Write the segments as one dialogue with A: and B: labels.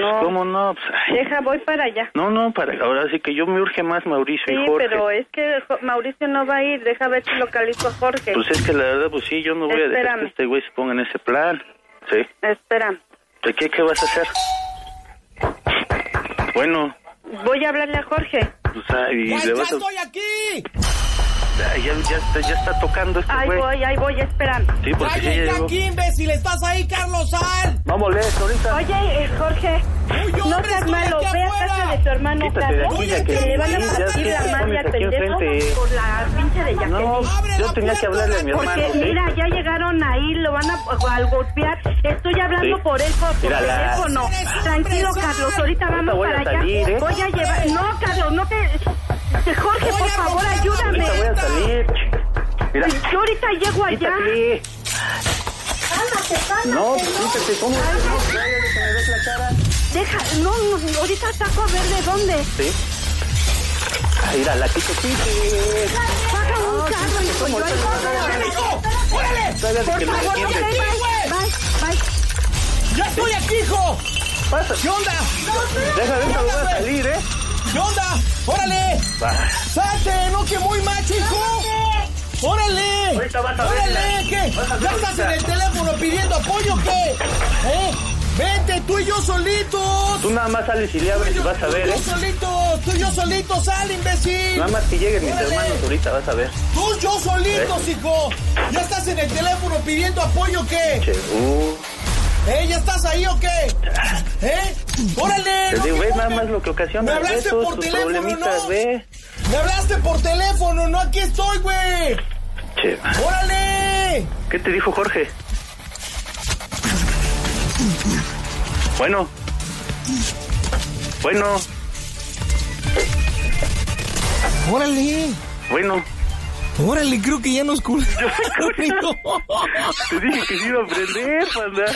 A: no.
B: ¿Cómo no? Pues,
A: Deja, voy para allá.
B: No, ahora sí que yo me urge más Mauricio y Jorge.
A: Sí, pero es que Mauricio no va a ir, deja ver si localizo a Jorge.
B: Pues es que la verdad, pues sí, yo no voy a dejar que este güey se ponga en ese plan. Sí.
A: Espérame.
B: ¿De qué vas a hacer? Bueno.
A: Voy a hablarle a Jorge.
B: Pues, y
C: ¡Ya,
B: le vas a...
C: estoy aquí!
B: Ya está tocando este güey.
A: Ahí voy, espérame.
B: Sí, porque
C: ¡Ya llegué aquí, imbécil! ¡Estás ahí, Carlos! ¡Sal!
B: No molestes ahorita.
A: Oye, Jorge, no seas malo, ve a casa de tu hermano Carlos, que le van a partir la madre al pendejo por la pinche de Jacqueline.
B: No, yo tenía que hablarle a mi hermano.
A: Porque, mira, ya llegaron ahí, lo van a golpear. Estoy hablando por él, por teléfono. Tranquilo, Carlos, ahorita vamos para allá. Voy a llevar... No, Carlos, no te... Jorge, por favor, ayúdame.
B: Ahorita voy a salir. Mira.
A: Yo ahorita llego allá. Cálmate.
B: No, quítate, ¿cómo?
A: Deja, no, ahorita saco a ver de dónde.
B: Sí. Mira, la quito.
A: Baja un carro y pues yo ahí. Por favor, no te bye.
C: ¡Ya estoy aquí, hijo!
B: Pasa.
C: ¿Qué onda?
B: Deja, voy a salir,
C: ¿Qué onda? ¡Órale! ¡Salte! ¡No, que muy macho, hijo! ¡Órale!
B: Ahorita vas a ver.
C: ¡Órale! ¿Qué? ¿Ya estás en el teléfono pidiendo apoyo o qué? ¡Vente, tú y yo solitos!
B: Tú nada más sales y le abres y vas a ver,
C: Tú y yo solitos, sal, imbécil.
B: Nada más que lleguen mis hermanos ahorita, vas a ver.
C: Tú y yo solitos, hijo. ¿Ya estás en el teléfono pidiendo apoyo o qué? ¿Ya estás ahí o qué? ¡Órale!
B: Te digo, ves nada más lo que ocasiona.
C: Me hablaste por teléfono, ¿no?
B: Ve.
C: Me hablaste por teléfono, no, aquí estoy, güey. ¡Órale!
B: ¿Qué te dijo Jorge? Bueno.
C: ¡Órale! Órale, creo que ya nos corrió.
B: Te dije que se iba a prender, panda.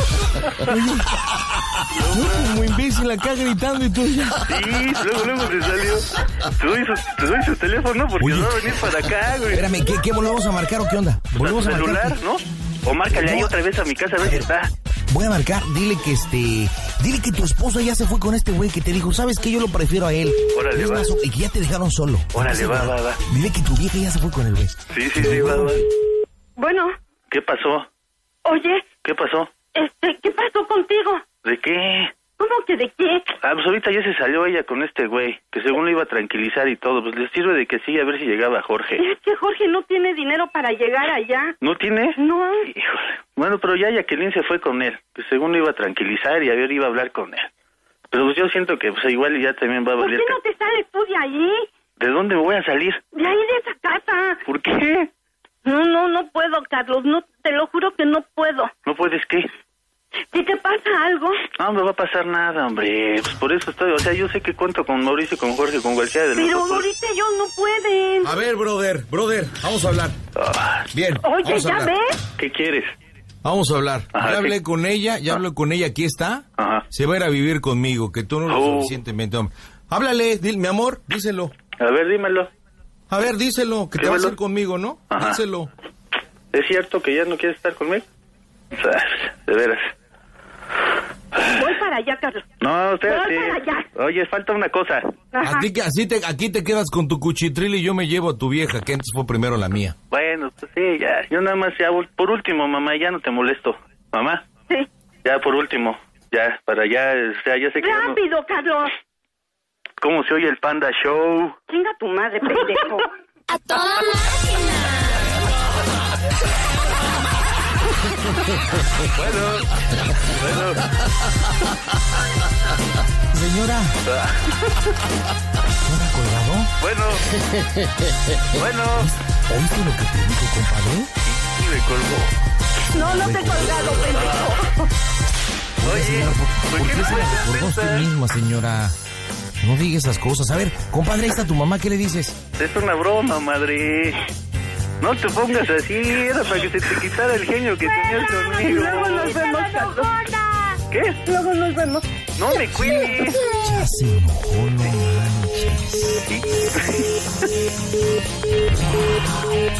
C: Yo como imbécil acá gritando y tú ya.
B: Sí, luego te salió. Te doy su teléfono porque va a venir para acá, güey.
C: Espérame, ¿qué volvemos a marcar o qué onda? ¿Volvemos a marcar?
B: ¿Celular, no? O márcale ahí otra vez a mi casa a ver si está.
C: Voy a marcar, dile que tu esposa ya se fue con este güey que te dijo, ¿sabes qué? Yo lo prefiero a él.
B: Órale, va.
C: Y que ya te dejaron solo.
B: Órale, va.
C: Dile que tu vieja ya se fue con el güey.
B: Sí, va.
A: Bueno.
B: ¿Qué pasó?
A: Oye.
B: ¿Qué pasó?
A: ¿Qué pasó contigo?
B: ¿De qué?
A: ¿Cómo que de qué?
B: Pues ahorita ya se salió ella con este güey, que según lo iba a tranquilizar y todo. Pues le sirve de que sí, a ver si llegaba Jorge.
A: Es que Jorge no tiene dinero para llegar allá.
B: ¿No tiene?
A: No.
B: Híjole. Bueno, pero ya Jacqueline se fue con él, que según lo iba a tranquilizar y a ver, iba a hablar con él. Pero pues yo siento que pues igual ya también va a valer...
A: ¿Por qué no te sales tú de ahí?
B: ¿De dónde me voy a salir?
A: De ahí de esa casa.
B: ¿Por qué?
A: No puedo, Carlos. No, te lo juro que no puedo.
B: ¿No puedes qué?
A: ¿Si te pasa algo?
B: No me va a pasar nada, hombre. Pues por eso estoy... O sea, yo sé que cuento con Mauricio, con Jorge, con cualquiera de nosotros.
A: Pero ahorita ellos no pueden.
C: A ver, brother, vamos a hablar. Bien.
A: Oye, ¿ya ves?
B: ¿Qué quieres?
C: Vamos a hablar.
B: Ajá,
C: ya hablé con ella, aquí está.
B: Ajá.
C: Se va a ir a vivir conmigo, que tú no lo suficientemente, hombre. Háblale, mi amor, díselo.
B: A ver, dímelo.
C: A ver, díselo, que te va a hacer conmigo, ¿no?
B: Ajá.
C: Díselo.
B: ¿Es cierto que ya no quieres estar conmigo? O sea, de veras.
A: Voy para allá, Carlos.
B: No, espérate.
A: Voy para allá.
B: Oye, falta una cosa.
A: Ajá.
C: Aquí te quedas con tu cuchitril y yo me llevo a tu vieja, que antes fue primero la mía.
B: Bueno, pues sí, ya. Yo nada más, ya, por último, mamá, ya no te molesto. ¿Mamá?
A: Sí.
B: Ya, por último. Ya, para allá, o sea, ya sé que...
A: ¡Rápido, Carlos!
B: ¿Cómo se oye el Panda Show?
A: Chinga tu madre, pendejo.
D: ¡A toda máquina!
B: Bueno.
C: Señora. ¿No me ha colgado?
B: Bueno.
C: ¿Oíste lo que te dijo, compadre?
B: Sí, me colgó.
A: No te he colgado, pendejo.
B: Oye,
C: ¿por qué se la recordó usted misma, señora? No diga esas cosas. A ver, compadre, ahí está tu mamá, ¿qué le dices?
B: Es una broma, madre. No te pongas así, era para que se te quitara el genio que tenías conmigo.
A: Luego nos vemos, Carlos.
B: ¿Qué?
A: Luego nos vemos.
B: No me cuides.
C: Ya se enojó, no manches.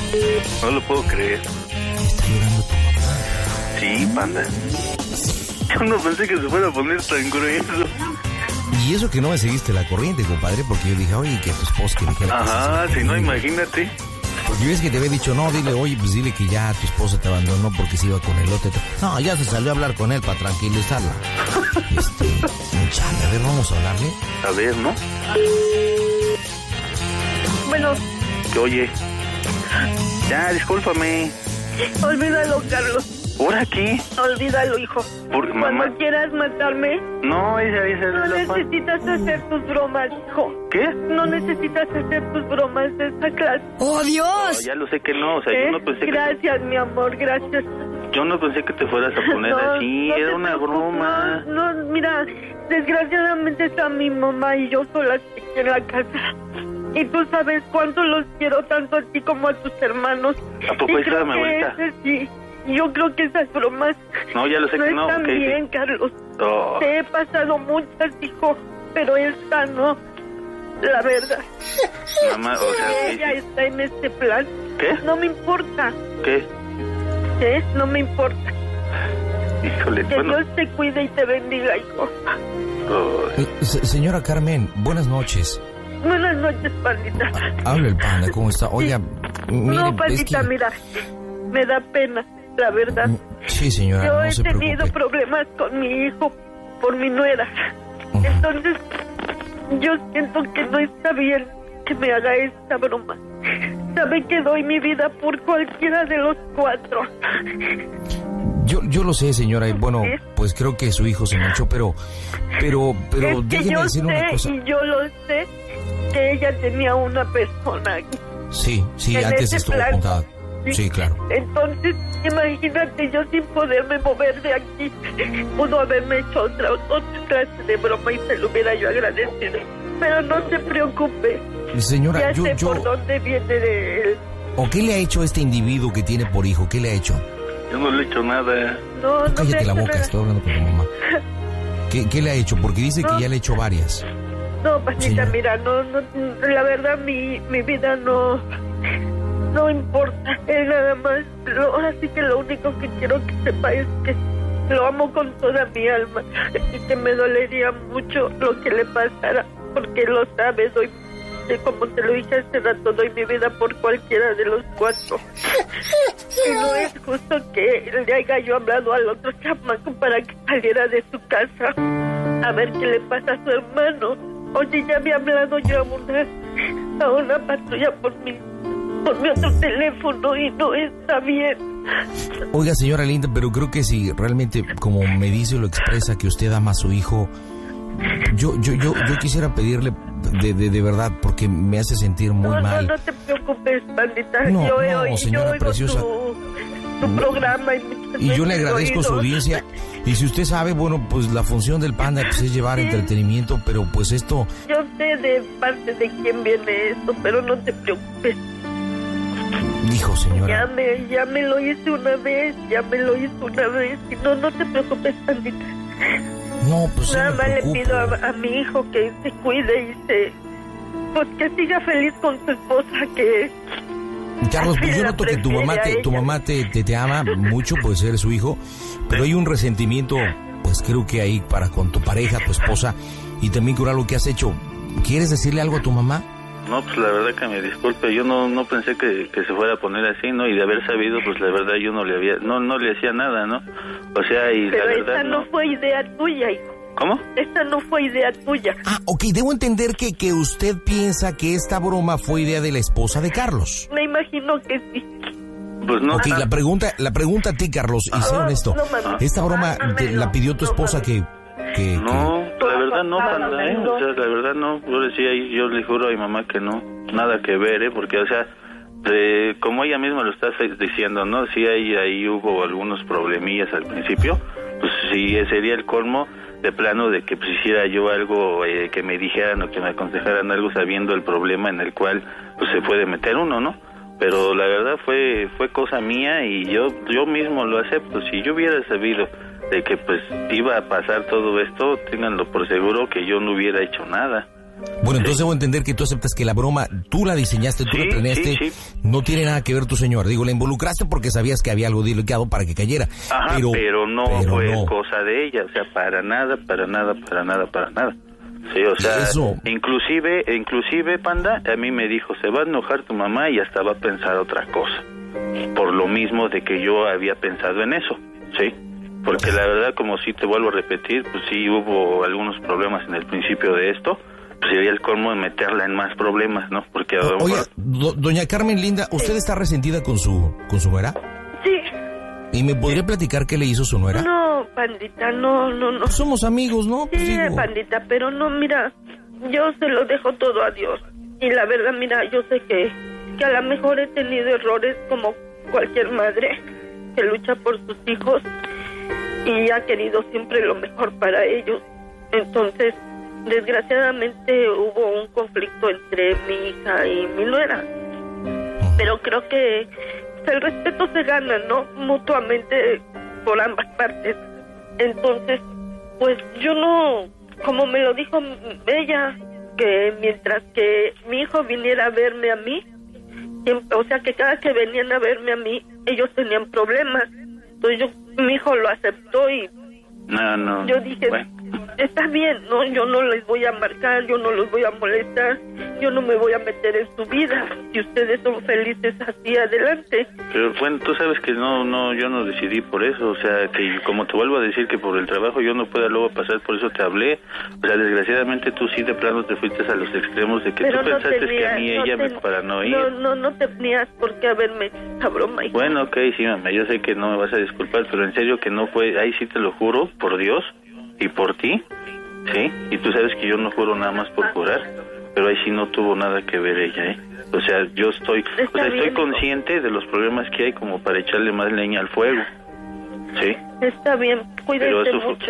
B: No lo puedo creer.
C: ¿Está llorando tu mamá?
B: Sí, Panda. Yo no pensé que se fuera a poner tan grueso.
E: Y eso que no me seguiste la corriente, compadre, porque yo dije, oye, que tu esposa que dijera...
B: Ajá, si no, imagínate.
E: Porque ves que te había dicho, no, dile, oye, pues dile que ya tu esposa te abandonó porque se iba con el otro. No, ya se salió a hablar con él para tranquilizarla. Chale, a ver, vamos a hablarle.
B: A ver, ¿no?
A: Bueno.
B: Oye. Ya, discúlpame.
A: Olvídalo, Carlos.
B: ¿Ahora qué?
A: Olvídalo, hijo.
B: Cuando
A: mamá quieras matarme...
B: No, esa es
A: no
B: la
A: necesitas hacer tus bromas, hijo.
B: ¿Qué?
A: No necesitas hacer tus bromas de esa clase.
D: ¡Oh, Dios!
B: No, ya lo sé que no, o sea, yo no pensé
A: Gracias, mi amor, gracias.
B: Yo no pensé que te fueras a poner así, era una broma.
A: No, mira, desgraciadamente está mi mamá y yo solas aquí en la casa. Y tú sabes cuánto los quiero tanto a ti como a tus hermanos.
B: ¿A poco está, mi abuelita?
A: Sí. Yo creo que esas bromas
B: no, ya lo sé
A: no
B: que no
A: están bien, Carlos.
B: Oh.
A: Te he pasado muchas, hijo, pero esta no, la verdad.
B: Mamá, o sea...
A: Ella está en este plan.
B: ¿Qué?
A: No me importa.
B: ¿Qué?
A: ¿Qué? No me importa.
B: Híjole,
A: que Dios te cuide y te bendiga, hijo.
E: Oh. Señora Carmen, buenas noches.
A: Buenas noches, Pandita.
E: Habla el Panda, ¿cómo está? Oiga, mire,
A: no, Pandita, mira, me da pena. La verdad.
E: Sí, señora,
A: yo
E: no se
A: he tenido
E: preocupe.
A: problemas con mi hijo por mi nuera. Entonces, yo siento que no está bien que me haga esta broma. Sabe que doy mi vida por cualquiera de los cuatro.
E: Yo lo sé, señora, y bueno, ¿sí? Pues creo que su hijo se manchó, pero
A: es
E: déjeme decir una cosa.
A: Y yo lo sé, que ella tenía una persona.
E: Sí, antes estuvo apuntada. Sí, claro.
A: Entonces, imagínate, yo sin poderme mover de aquí, pudo haberme hecho otra clase de broma y se lo hubiera yo agradecido. Pero no se preocupe.
E: Señora,
A: ya sé por dónde viene de él.
E: ¿O qué le ha hecho este individuo que tiene por hijo? ¿Qué le ha hecho?
B: Yo no le he hecho nada.
A: No,
E: cállate la boca, estoy hablando con tu mamá. ¿Qué le ha hecho? Porque dice que ya le ha hecho varias.
A: No, Pasita, mira, no, la verdad mi vida no importa, él nada más, así que lo único que quiero que sepa es que lo amo con toda mi alma y que me dolería mucho lo que le pasara, porque lo sabes, como te lo dije hace rato, doy mi vida por cualquiera de los cuatro. Y no es justo que le haya yo hablado al otro chamaco para que saliera de su casa a ver qué le pasa a su hermano. Oye, ya había hablado yo a una patrulla por mi otro teléfono y no está bien.
E: Oiga, señora linda, pero creo que si realmente, como me dice o lo expresa, que usted ama a su hijo, yo quisiera pedirle de verdad, porque me hace sentir muy mal.
A: No te preocupes, Pandita.
E: No, señora preciosa.
A: Tu programa
E: y yo le agradezco su audiencia. Y si usted sabe, bueno, pues la función del Panda pues, es llevar entretenimiento, pero pues esto...
A: Yo sé de parte de quién viene esto, pero no te preocupes.
E: Dijo, señora.
A: Ya me lo hice una vez, y no te preocupes, Pandita.
E: No, pues
A: nada más le pido a mi hijo que se cuide y pues que siga feliz con su esposa, que...
E: Carlos, pues yo noto que tu mamá te ama mucho, pues eres su hijo, pero hay un resentimiento, pues creo que ahí para con tu pareja, tu esposa, y también con algo que has hecho. ¿Quieres decirle algo a tu mamá?
B: No, pues la verdad que me disculpe, yo no pensé que se fuera a poner así, ¿no? Y de haber sabido, pues la verdad yo no le hacía nada, ¿no? O sea, y
A: pero
B: la verdad
A: esta no fue idea tuya, hijo.
B: ¿Cómo?
A: Esta no fue idea tuya.
E: Ah, ok, debo entender que usted piensa que esta broma fue idea de la esposa de Carlos.
A: Me imagino que sí.
B: Pues no.
E: Ok, la pregunta a ti, Carlos, y sé honesto. ¿Esta broma la pidió tu esposa que
B: No, la verdad no, Panda, o sea, la verdad no. Yo le juro a mi mamá que no, nada que ver, porque, o sea, como ella misma lo está diciendo, ¿no? Sí, ahí hubo algunos problemillas al principio, pues sí, sería el colmo de plano de que pues hiciera yo algo, que me dijeran o que me aconsejaran algo sabiendo el problema en el cual pues se puede meter uno, ¿no? Pero la verdad fue cosa mía y yo mismo lo acepto. Si yo hubiera sabido de que pues iba a pasar todo esto, ténganlo por seguro que yo no hubiera hecho nada.
E: Bueno, entonces debo entender que tú aceptas que la broma, tú la diseñaste, tú la planeaste, no tiene nada que ver tu señor. Digo, la involucraste porque sabías que había algo delicado para que cayera.
B: Ajá, pero no fue cosa de ella, o sea, para nada. Sí, o sea, inclusive, Panda, a mí me dijo, se va a enojar tu mamá y hasta va a pensar otra cosa. Por lo mismo de que yo había pensado en eso, ¿sí? Porque la verdad, como sí te vuelvo a repetir, pues sí hubo algunos problemas en el principio de esto, pues sería el colmo de meterla en más problemas, ¿no? Porque
E: Oye, doña Carmen Linda, ¿usted está resentida con su nuera?
A: Sí.
E: ¿Y me podría platicar qué le hizo su nuera?
A: No, Pandita, no.
E: Somos amigos, ¿no?
A: Sí, pues Pandita, pero no, mira, yo se lo dejo todo a Dios. Y la verdad, mira, yo sé que a lo mejor he tenido errores como cualquier madre que lucha por sus hijos y ha querido siempre lo mejor para ellos. Entonces, desgraciadamente hubo un conflicto entre mi hija y mi nuera. Pero creo que el respeto se gana, ¿no? Mutuamente por ambas partes. Entonces, pues yo no, como me lo dijo ella, que mientras que mi hijo viniera a verme a mí, o sea, que cada que venían a verme a mí, ellos tenían problemas. Entonces mi hijo lo aceptó y yo dije, bueno, está bien, ¿no? Yo no les voy a marcar, yo no los voy a molestar, yo no me voy a meter en su vida. Si ustedes son felices así, adelante.
B: Pero bueno, tú sabes que yo no decidí por eso, o sea, que como te vuelvo a decir que por el trabajo yo no pueda luego pasar, por eso te hablé. O sea, desgraciadamente tú sí de plano te fuiste a los extremos de que
A: pero
B: tú pensaste que a mí ella me para no ir.
A: No tenías por qué haberme hecho esa broma, hijo.
B: Bueno, ok, sí, mamá, yo sé que no me vas a disculpar, pero en serio que no fue, ahí sí te lo juro, por Dios y por ti, ¿sí? Y tú sabes que yo no juro nada más por jurar, pero ahí sí no tuvo nada que ver ella, ¿eh? O sea, yo estoy consciente de los problemas que hay como para echarle más leña al fuego, ¿sí?
A: Está bien, cuídate mucho.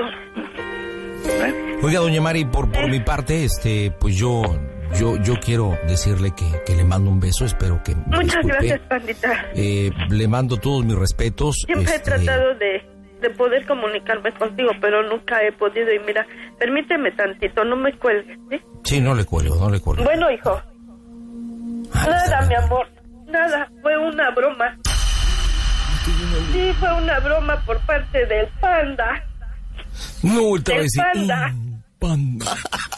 E: Oiga, doña Mari, por mi parte, pues yo quiero decirle que le mando un beso, espero que me
A: Muchas
E: disculpe.
A: Gracias, Pandita.
E: Le mando todos mis respetos.
A: Siempre he tratado de poder comunicarme contigo, pero nunca he podido. Y mira, permíteme tantito, no me cuelgues, ¿sí?
E: Sí, no le cuelgo.
A: Bueno, hijo. Nada, mi amor, nada, fue una broma. Sí, fue una broma por parte del Panda.
E: No, te voy a decir,
A: Panda.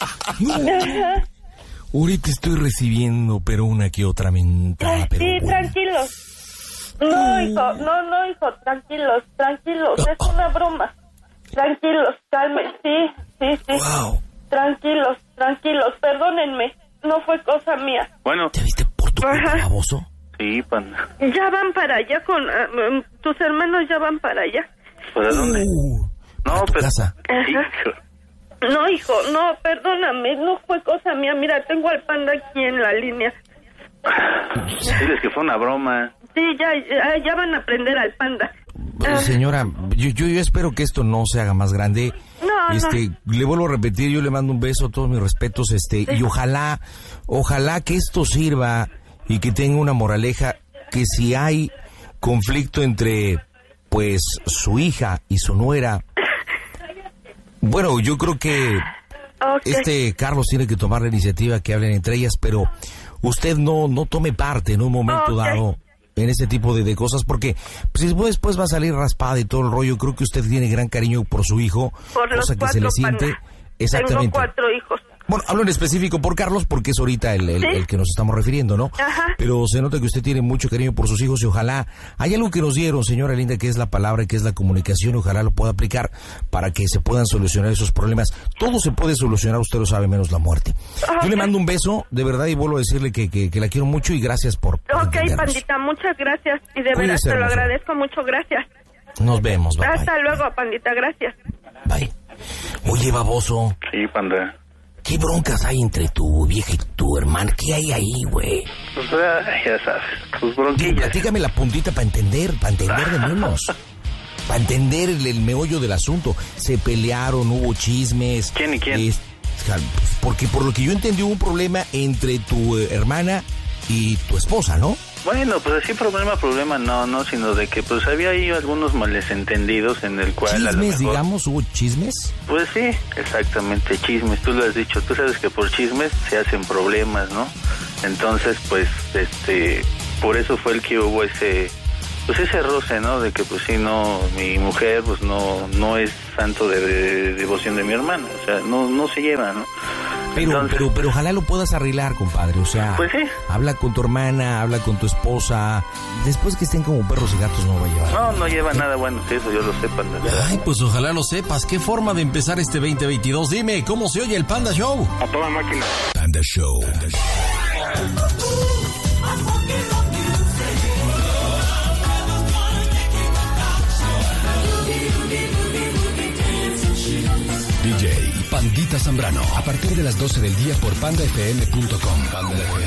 E: No. Ahorita estoy recibiendo, pero una que otra mentada.
A: Sí,
E: bueno.
A: tranquilos. No, hijo, tranquilos, es una broma. Tranquilos, calmen, sí.
E: Wow.
A: Tranquilos, perdónenme, no fue cosa mía.
B: Bueno.
E: ¿Te viste por tu culpa, baboso?
B: Sí, Panda.
A: Ya van para allá tus hermanos ya van para allá.
B: ¿Para dónde?
E: No, pero... casa.
A: No, hijo, no, perdóname, no fue cosa mía. Mira, tengo al Panda aquí en la línea.
B: Diles que fue una broma.
A: Sí, ya van a aprender al Panda.
E: Señora, yo espero que esto no se haga más grande.
A: No.
E: Le vuelvo a repetir, yo le mando un beso, todos mis respetos, y ojalá que esto sirva y que tenga una moraleja, que si hay conflicto entre, pues, su hija y su nuera, bueno, yo creo que Carlos tiene que tomar la iniciativa, que hablen entre ellas, pero usted no tome parte en un momento dado en ese tipo de cosas, porque pues, después va a salir raspada y todo el rollo. Creo que usted tiene gran cariño por su hijo,
A: por los
E: cosa que se le siente.
A: Pana.
E: Exactamente.
A: Tengo 4 hijos.
E: Bueno, hablo en específico por Carlos, porque es ahorita el que nos estamos refiriendo, ¿no?
A: Ajá.
E: Pero se nota que usted tiene mucho cariño por sus hijos y ojalá hay algo que nos dieron, señora Linda, que es la palabra, que es la comunicación, y ojalá lo pueda aplicar para que se puedan solucionar esos problemas. Todo se puede solucionar, usted lo sabe, menos la muerte.
A: Okay.
E: Yo le mando un beso, de verdad, y vuelvo a decirle que la quiero mucho y gracias por entendernos.
A: Pandita, muchas gracias. Y de verdad te lo agradezco mucho, gracias.
E: Nos vemos, bye.
A: Hasta luego, Pandita, gracias.
E: Bye. Oye, baboso.
B: Sí, Panda.
E: ¿Qué broncas hay entre tu vieja y tu hermana? ¿Qué hay ahí, güey?
B: Pues ya sabes, tus bronquillas.
E: Platícame la puntita para entender de menos. Para entender el meollo del asunto. Se pelearon, hubo chismes.
B: ¿Quién y quién?
E: Porque por lo que yo entendí hubo un problema entre tu hermana y tu esposa, ¿no?
B: Bueno, pues así problema no, sino de que pues había ahí algunos malentendidos en el cual
E: ¿Chismes,
B: a lo mejor,
E: digamos? ¿Hubo chismes?
B: Pues sí, exactamente, chismes, tú lo has dicho, tú sabes que por chismes se hacen problemas, ¿no? Entonces, pues, por eso fue el que hubo ese roce, ¿no? De que pues sí, no, mi mujer pues no es santo de devoción de mi hermana, o sea, no se lleva, ¿no?
E: Pero ojalá lo puedas arreglar, compadre, o sea,
B: pues sí.
E: Habla con tu hermana, habla con tu esposa, después que estén como perros y gatos no va a llevar.
B: No lleva nada bueno, si eso yo lo sé, Panda.
F: Ay, pues ojalá lo sepas, qué forma de empezar este 2022, dime, ¿cómo se oye el Panda Show?
B: A toda máquina.
F: Panda Show. DJ Pandita Zambrano, a partir de las 12 del día por pandafm.com.